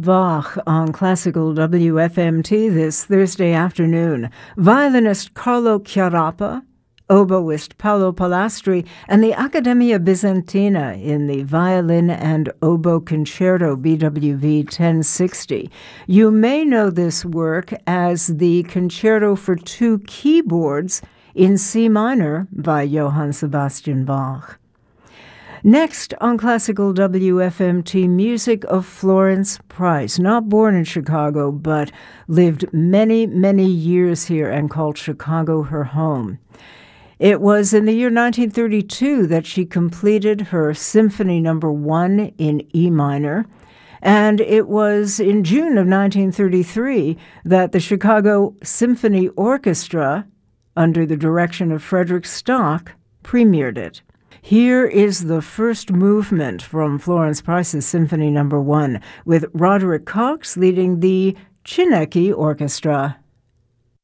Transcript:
Bach on Classical WFMT this Thursday afternoon. Violinist Carlo Chiarappa, oboist Paolo Palastri, and the Accademia Bizantina in the Violin and Oboe Concerto BWV 1060. You may know this work as the Concerto for Two Keyboards in C minor by Johann Sebastian Bach. Next on Classical WFMT, music of Florence Price, not born in Chicago, but lived many, many years here and called Chicago her home. It was in the year 1932 that she completed her Symphony No. 1 in E minor, and it was in June of 1933 that the Chicago Symphony Orchestra, under the direction of Frederick Stock, premiered it. Here is the first movement from Florence Price's Symphony No. 1, with Roderick Cox leading the Chinecki Orchestra.